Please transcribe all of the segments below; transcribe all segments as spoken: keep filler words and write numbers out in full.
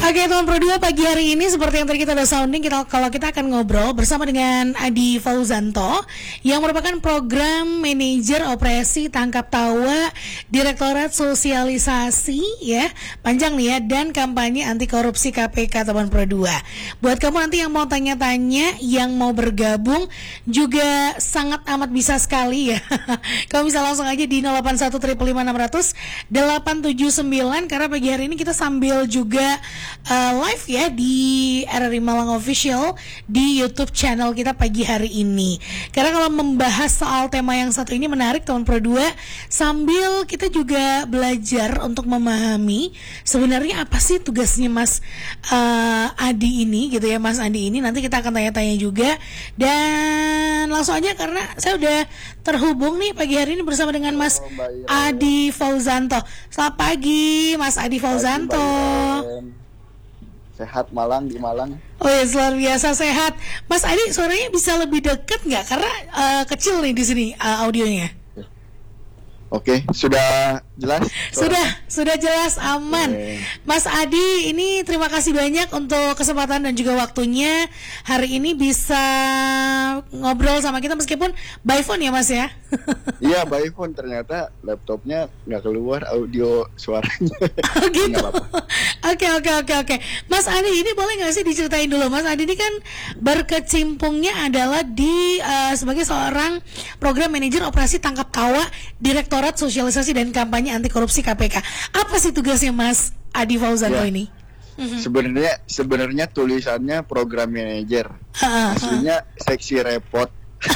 Oke teman Pro dua, pagi hari ini seperti yang tadi kita udah sounding, kita kalau kita akan ngobrol bersama dengan Adi Fauzanto yang merupakan program manajer operasi tangkap tawa Direktorat Sosialisasi ya, panjang nih ya, dan kampanye anti korupsi K P K teman Pro dua. Buat kamu nanti yang mau tanya-tanya, yang mau bergabung juga sangat amat bisa sekali ya. Kamu bisa langsung aja di nol delapan satu lima lima enam nol nol delapan tujuh sembilan, karena pagi hari ini kita sambil juga uh, live ya di R R I Malang Official di YouTube channel kita pagi hari ini. Karena kalau membahas soal tema yang satu ini menarik teman Pro dua, sambil kita juga belajar untuk memahami sebenarnya apa sih tugasnya Mas uh, Adi ini gitu ya, Mas Adi ini. Nanti kita akan tanya-tanya juga, dan langsung aja karena saya udah terhubung nih pagi hari ini bersama dengan Mas Adi Fauzanto. Selamat pagi Mas Adi Fauzanto. Sehat Malang, di Malang. Oh ya, luar biasa sehat. Mas Adi, suaranya bisa lebih deket nggak? Karena uh, kecil nih di sini uh, audionya. Oke, sudah jelas? Sudah, sudah jelas, aman. Oke. Mas Adi, ini terima kasih banyak untuk kesempatan dan juga waktunya hari ini bisa ngobrol sama kita meskipun by phone ya Mas ya? Iya, by phone, ternyata laptopnya nggak keluar audio suaranya. Oh gitu? Oke, oke, oke, oke. Mas Adi, ini boleh nggak sih diceritain dulu? Mas Adi ini kan berkecimpungnya adalah di uh, sebagai seorang program manajer operasi tangkap tawa Direktorat Sosialisasi dan Kampanye Anti Korupsi K P K. Apa sih tugasnya Mas Adi Fauzanto ya, ini? Sebenarnya sebenarnya tulisannya program manajer. Aslinya seksi repot.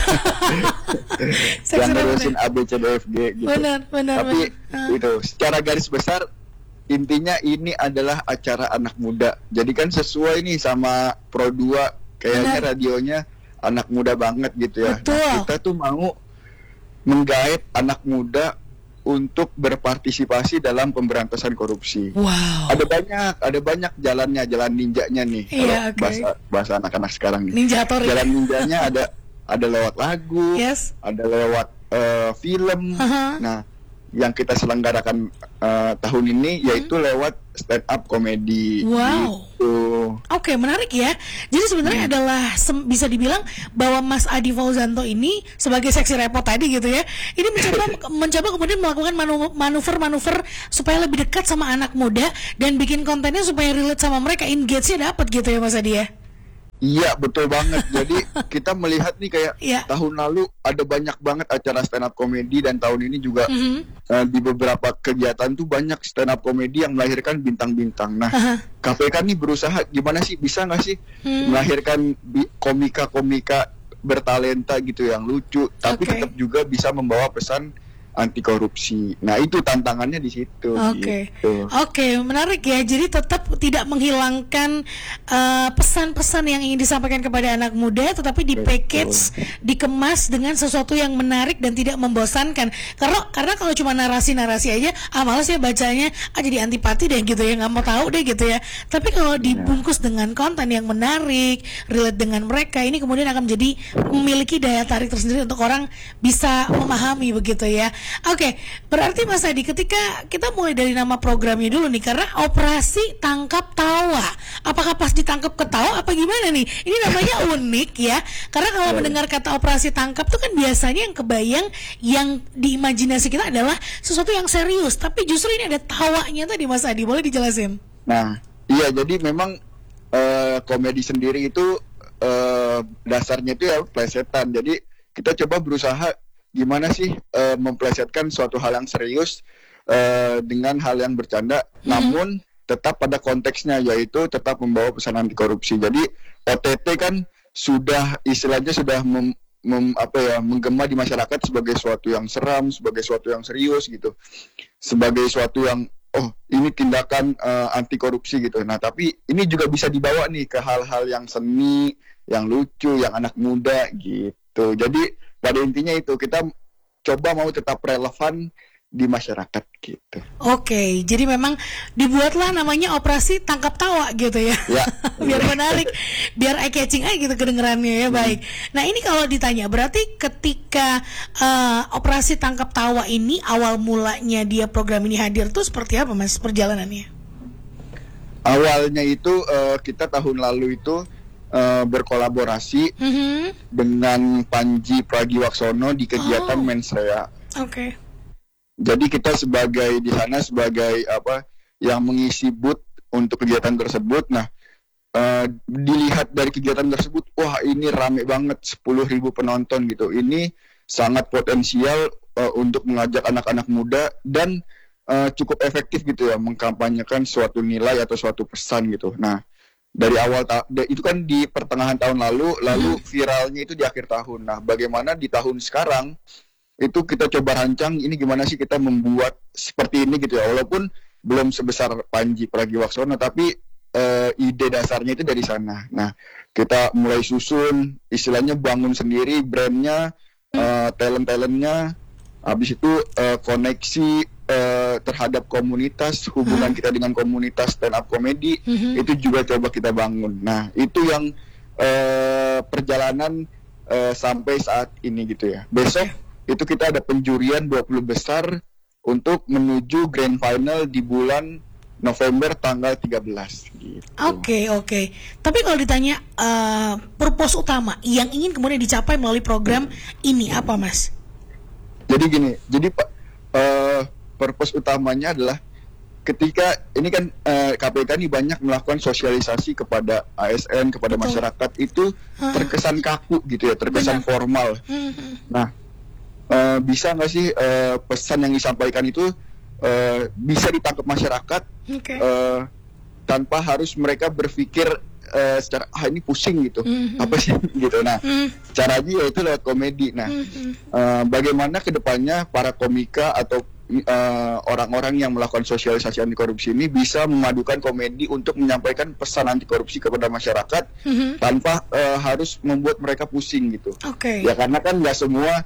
Yang ngurusin A B C D F G gitu. Benar, benar. Tapi benar. itu secara garis besar intinya ini adalah acara anak muda. Jadi kan sesuai nih sama Pro dua, kayaknya benar. Radionya anak muda banget gitu ya. Nah, kita tuh mau menggait anak muda untuk berpartisipasi dalam pemberantasan korupsi. Wow. Ada banyak, ada banyak jalannya, jalan ninjanya nih. Iya, kalau okay. bahasa bahasa anak-anak sekarang nih. Ninjator. Jalan ninjanya ada ada lewat lagu, yes. ada lewat uh, film. Uh-huh. Nah, yang kita selenggarakan uh, tahun ini hmm. yaitu lewat stand up komedi. Wow. Gitu. Oke, okay, menarik ya. Jadi sebenarnya hmm. adalah sem- bisa dibilang bahwa Mas Adi Fauzanto ini sebagai seksi repot tadi gitu ya, ini mencoba mencoba kemudian melakukan manu- manuver-manuver supaya lebih dekat sama anak muda dan bikin kontennya supaya relate sama mereka, engage-nya dapat gitu ya Mas Adi ya. Iya, betul banget. Jadi kita melihat nih kayak yeah. tahun lalu ada banyak banget acara stand up komedi, dan tahun ini juga mm-hmm. uh, di beberapa kegiatan tuh banyak stand up komedi yang melahirkan bintang-bintang. Nah, uh-huh. K P K nih berusaha gimana sih, bisa nggak sih hmm. melahirkan bi- komika-komika bertalenta gitu yang lucu, tapi okay. tetap juga bisa membawa pesan anti korupsi. Nah, itu tantangannya di situ. Oke, okay. gitu. Oke, okay, menarik ya. Jadi tetap tidak menghilangkan uh, pesan-pesan yang ingin disampaikan kepada anak muda, tetapi di package, dikemas dengan sesuatu yang menarik dan tidak membosankan. Karena karena kalau cuma narasi-narasi aja, ah malas ya bacanya, ah jadi antipati deh gitu ya, nggak mau tahu deh gitu ya. Tapi kalau dibungkus dengan konten yang menarik, relate dengan mereka, ini kemudian akan menjadi memiliki daya tarik tersendiri untuk orang bisa memahami begitu ya. Oke, okay, berarti Mas Adi, ketika kita mulai dari nama programnya dulu nih, karena operasi tangkap tawa, apakah pas ditangkap ketawa apa gimana nih? Ini namanya unik ya, karena kalau mendengar kata operasi tangkap tuh kan biasanya yang kebayang, yang diimajinasi kita adalah sesuatu yang serius, tapi justru ini ada tawanya tadi Mas Adi, boleh dijelasin? Nah, iya, jadi memang uh, komedi sendiri itu uh, dasarnya itu ya plesetan. Jadi kita coba berusaha gimana sih uh, memplesetkan suatu hal yang serius uh, dengan hal yang bercanda, hmm. namun tetap pada konteksnya, yaitu tetap membawa pesan anti korupsi. Jadi O T T kan sudah istilahnya sudah mem, mem, apa ya, menggema di masyarakat sebagai suatu yang seram, sebagai suatu yang serius gitu, sebagai suatu yang oh ini tindakan uh, anti korupsi gitu. Nah, tapi ini juga bisa dibawa nih ke hal-hal yang seni, yang lucu, yang anak muda gitu. Jadi pada intinya itu kita coba mau tetap relevan di masyarakat gitu. Oke, jadi memang dibuatlah namanya operasi tangkap tawa gitu ya, ya. Biar menarik, biar eye catching aja gitu kedengerannya ya. Hmm. Baik. Nah ini kalau ditanya, berarti ketika uh, operasi tangkap tawa ini awal mulanya dia program ini hadir tuh seperti apa Mas perjalanannya? awalnya itu uh, kita tahun lalu itu uh, berkolaborasi mm-hmm. dengan Panji Pragiwaksono di kegiatan oh. Mensrea. Oke. Okay. Jadi kita sebagai di sana sebagai apa yang mengisi booth untuk kegiatan tersebut. Nah, uh, dilihat dari kegiatan tersebut, wah ini rame banget, sepuluh ribu penonton gitu. Ini sangat potensial uh, untuk mengajak anak-anak muda dan Uh, cukup efektif gitu ya mengkampanyekan suatu nilai atau suatu pesan gitu. Nah dari awal ta- itu kan di pertengahan tahun lalu, lalu viralnya itu di akhir tahun. Nah bagaimana di tahun sekarang itu kita coba rancang ini gimana sih kita membuat seperti ini gitu ya, walaupun belum sebesar Panji Pragiwaksono tapi uh, ide dasarnya itu dari sana. Nah kita mulai susun istilahnya bangun sendiri brandnya, uh, talent-talentnya, habis itu uh, koneksi Uh, terhadap komunitas, hubungan hmm. kita dengan komunitas stand up comedy hmm. itu juga coba kita bangun. Nah itu yang uh, perjalanan uh, sampai saat ini gitu ya. Besok itu kita ada penjurian dua puluh besar untuk menuju grand final di bulan November tanggal tiga belas gitu. Oke okay, oke. Okay. Tapi kalau ditanya uh, purpose utama yang ingin kemudian dicapai melalui program hmm. ini apa Mas? Jadi gini, jadi Pak uh, purpose utamanya adalah ketika ini kan uh, K P K ini banyak melakukan sosialisasi kepada A S N, kepada Betul. masyarakat itu terkesan kaku gitu ya, terkesan Benar. formal. Mm-hmm. Nah, uh, bisa nggak sih uh, pesan yang disampaikan itu uh, bisa ditangkap masyarakat okay. uh, tanpa harus mereka berpikir uh, secara ah ini pusing gitu, mm-hmm. apa sih gitu. Nah, mm-hmm. caranya yaitu lewat komedi. Nah, mm-hmm. uh, bagaimana kedepannya para komika atau Uh, orang-orang yang melakukan sosialisasi anti korupsi ini bisa memadukan komedi untuk menyampaikan pesan anti korupsi kepada masyarakat mm-hmm. tanpa uh, harus membuat mereka pusing gitu. Okay. Ya karena kan nggak semua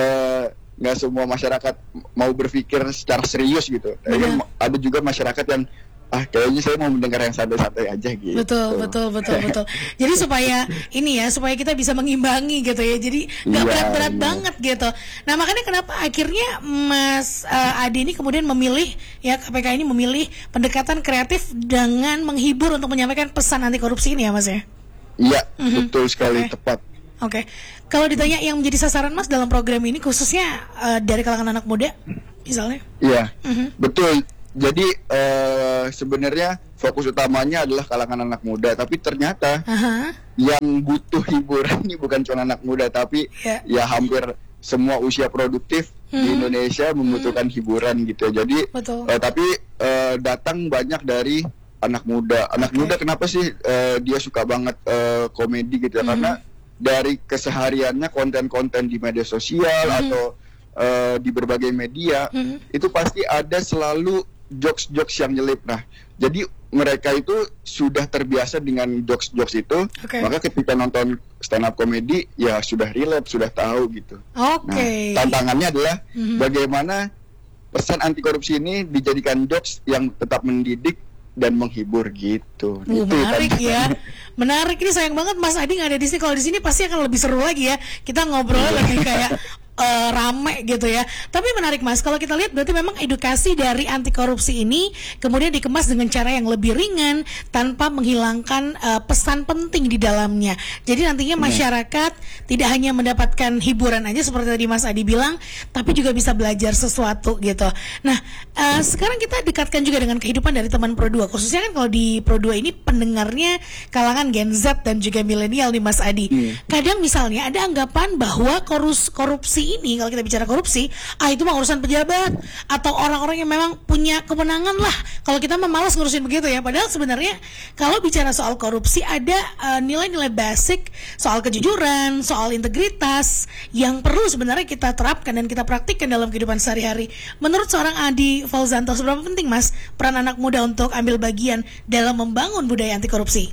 nggak uh, semua masyarakat mau berpikir secara serius gitu. Mm-hmm. Ada juga masyarakat yang ah kayaknya saya mau mendengar yang santai-santai aja gitu. Betul, betul, betul, betul. Jadi supaya ini ya, supaya kita bisa mengimbangi gitu ya. Jadi nggak ya, berat-berat ya. banget gitu. Nah makanya kenapa akhirnya Mas uh, Adi ini kemudian memilih ya K P K ini memilih pendekatan kreatif dengan menghibur untuk menyampaikan pesan anti korupsi ini ya Mas ya? Iya, mm-hmm. betul sekali, okay. tepat. Oke, okay. Kalau ditanya yang menjadi sasaran Mas dalam program ini khususnya uh, dari kalangan anak muda, misalnya? Iya, mm-hmm. betul. Jadi uh, sebenarnya fokus utamanya adalah kalangan anak muda, tapi ternyata uh-huh. yang butuh hiburan ini bukan cuma anak muda, tapi yeah. ya hampir semua usia produktif hmm. di Indonesia membutuhkan hmm. hiburan gitu. Jadi, uh, tapi uh, datang banyak dari anak muda. Anak okay. muda kenapa sih uh, dia suka banget uh, komedi gitu? Hmm. Karena dari kesehariannya konten-konten di media sosial hmm. atau uh, di berbagai media hmm. itu pasti ada selalu jokes-jokes yang nyelip. Nah, jadi mereka itu sudah terbiasa dengan jokes-jokes itu, okay. maka ketika nonton stand up comedy ya sudah relate, sudah tahu gitu. Okay. Nah, tantangannya adalah mm-hmm. bagaimana pesan anti korupsi ini dijadikan jokes yang tetap mendidik dan menghibur gitu. Uh, menarik ya, menarik. Ini sayang banget Mas Adi nggak ada di sini. Kalau di sini pasti akan lebih seru lagi ya. Kita ngobrol lebih kayak Uh, rame gitu ya. Tapi menarik Mas, kalau kita lihat berarti memang edukasi dari anti korupsi ini kemudian dikemas dengan cara yang lebih ringan tanpa menghilangkan uh, pesan penting di dalamnya. Jadi nantinya masyarakat hmm. tidak hanya mendapatkan hiburan aja seperti tadi Mas Adi bilang, tapi juga bisa belajar sesuatu gitu. Nah, uh, sekarang kita dekatkan juga dengan kehidupan dari teman Pro dua. Khususnya kan kalau di Pro dua ini pendengarnya kalangan Gen Z dan juga milenial nih Mas Adi. Hmm. Kadang misalnya ada anggapan bahwa korus korupsi ini, kalau kita bicara korupsi, ah itu mah urusan pejabat atau orang-orang yang memang punya kewenangan lah. Kalau kita mah malas ngurusin begitu ya. Padahal sebenarnya kalau bicara soal korupsi ada uh, nilai-nilai basic soal kejujuran, soal integritas yang perlu sebenarnya kita terapkan dan kita praktikkan dalam kehidupan sehari-hari. Menurut seorang Adi Fauzanto, seberapa penting Mas peran anak muda untuk ambil bagian dalam membangun budaya anti korupsi?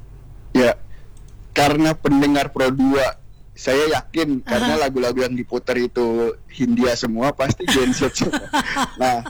Ya, karena pendengar Pro dua saya yakin, uh-huh. karena lagu-lagu yang diputar itu Hindia semua, pasti Gen Z semua. Nah,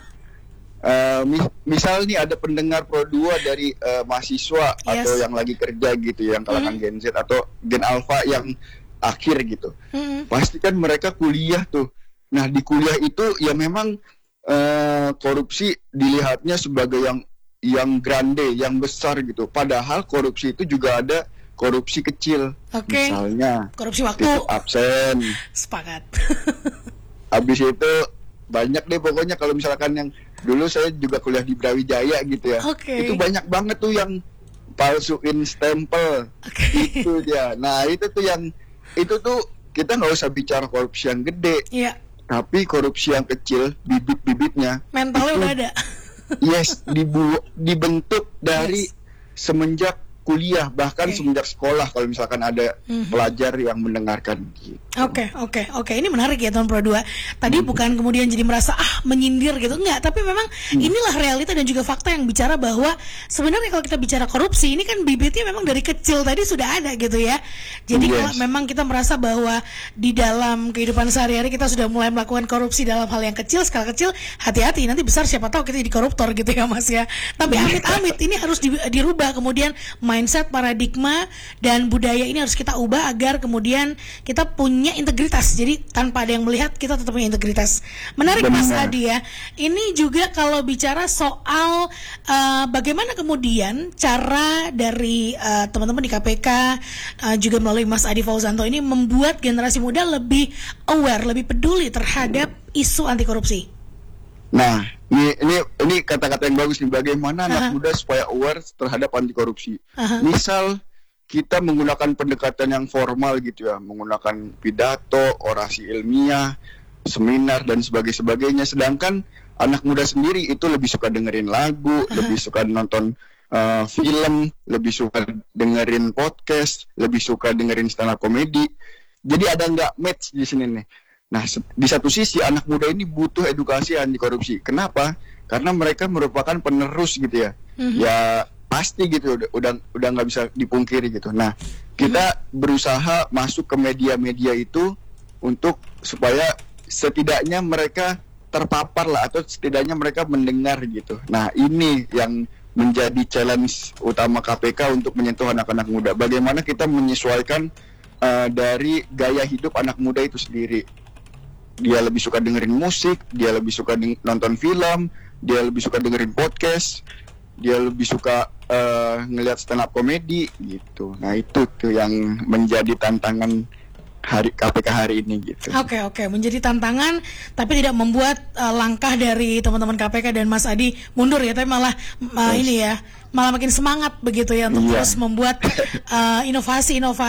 uh, mis- misal nih ada pendengar Pro dua dari uh, mahasiswa yes. atau yang lagi kerja gitu, yang kalangan mm-hmm. Gen Z atau Gen Alpha yang akhir gitu. Mm-hmm. Pasti kan mereka kuliah tuh. Nah, di kuliah itu ya memang uh, korupsi dilihatnya sebagai yang yang grande, yang besar gitu. Padahal korupsi itu juga ada korupsi kecil. Oke. Misalnya Korupsi waktu. titip absen. Sepakat. Habis itu banyak deh pokoknya, kalau misalkan yang dulu saya juga kuliah di Brawijaya gitu ya. Oke. Itu banyak banget tuh yang palsuin stempel. Oke. Itu dia. Nah, itu tuh yang itu tuh kita nggak usah bicara korupsi yang gede. Iya. Tapi korupsi yang kecil, bibit-bibitnya Mentalnya itu, udah ada. yes, dibu dibentuk dari Yes. semenjak kuliah, bahkan Okay. semenjak sekolah kalau misalkan ada Mhm. pelajar yang mendengarkan gitu. Oke, oke, oke. Ini menarik ya Tahun Pro dua. Tadi bukan kemudian jadi merasa ah menyindir gitu, enggak. Tapi memang inilah realita dan juga fakta yang bicara bahwa sebenarnya kalau kita bicara korupsi ini kan bibitnya memang dari kecil tadi sudah ada gitu ya. Jadi Yes. kalau memang kita merasa bahwa di dalam kehidupan sehari-hari kita sudah mulai melakukan korupsi dalam hal yang kecil, skala kecil, hati-hati nanti besar siapa tahu kita jadi koruptor gitu ya Mas ya. Tapi amit-amit ini harus di- dirubah kemudian mindset, paradigma dan budaya ini harus kita ubah agar kemudian kita punya integritas. Jadi tanpa ada yang melihat kita tetap punya integritas. Menarik Mas Benar. Adi ya. Ini juga kalau bicara soal uh, bagaimana kemudian cara dari uh, teman-teman di K P K uh, juga melalui Mas Adi Fauzanto ini membuat generasi muda lebih aware, lebih peduli terhadap isu anti korupsi. Nah, ini ini ini kata-kata yang bagus nih, bagaimana Aha. anak muda supaya aware terhadap anti korupsi. Aha. Misal kita menggunakan pendekatan yang formal gitu ya, menggunakan pidato, orasi ilmiah, seminar dan sebagainya. Sedangkan anak muda sendiri itu lebih suka dengerin lagu, lebih suka nonton uh, film, lebih suka dengerin podcast, lebih suka dengerin stand up comedy. Jadi ada nggak match di sini nih. Nah, se- di satu sisi anak muda ini butuh edukasi anti korupsi. Kenapa? Karena mereka merupakan penerus gitu ya. Mhm. Ya pasti gitu, udah udah udah nggak bisa dipungkiri gitu. Nah, kita berusaha masuk ke media-media itu untuk supaya setidaknya mereka terpapar lah, atau setidaknya mereka mendengar gitu. Nah, ini yang menjadi challenge utama K P K untuk menyentuh anak-anak muda. Bagaimana kita menyesuaikan uh, dari gaya hidup anak muda itu sendiri. Dia lebih suka dengerin musik, dia lebih suka deng- nonton film, dia lebih suka dengerin podcast, dia lebih suka uh, ngelihat stand up comedy gitu. Nah, itu tuh yang menjadi tantangan hari K P K hari ini gitu. Oke oke menjadi tantangan tapi tidak membuat uh, langkah dari teman-teman K P K dan Mas Adi mundur ya, tapi malah uh, Yes. ini ya malah makin semangat begitu ya untuk Iya. terus membuat uh, inovasi-inovasi